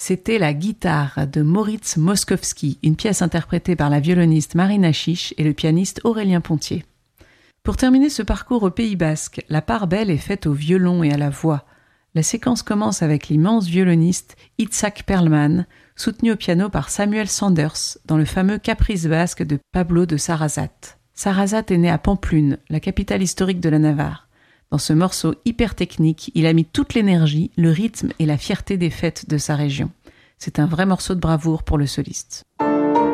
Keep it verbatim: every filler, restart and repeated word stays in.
C'était la guitare de Moritz Moszkowski, une pièce interprétée par la violoniste Marina Chiche et le pianiste Aurélien Pontier. Pour terminer ce parcours au Pays Basque, la part belle est faite au violon et à la voix. La séquence commence avec l'immense violoniste Itzhak Perlman, soutenu au piano par Samuel Sanders, dans le fameux Caprice basque de Pablo de Sarasate. Sarasate est né à Pampelune, la capitale historique de la Navarre. Dans ce morceau hyper technique, il a mis toute l'énergie, le rythme et la fierté des fêtes de sa région. C'est un vrai morceau de bravoure pour le soliste.